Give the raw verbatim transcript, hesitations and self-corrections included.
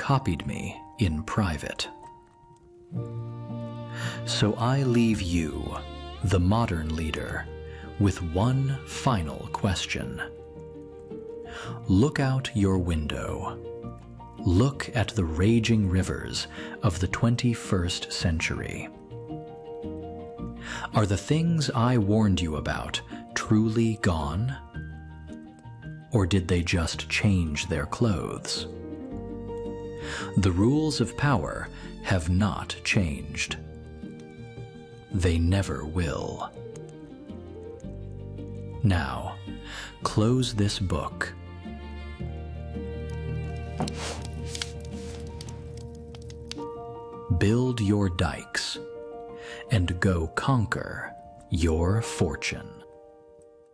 copied me in private. So I leave you, the modern leader, with one final question. Look out your window. Look at the raging rivers of the twenty-first century. Are the things I warned you about truly gone? Or did they just change their clothes? The rules of power have not changed. They never will. Now, close this book. Build your dikes and go conquer your fortune.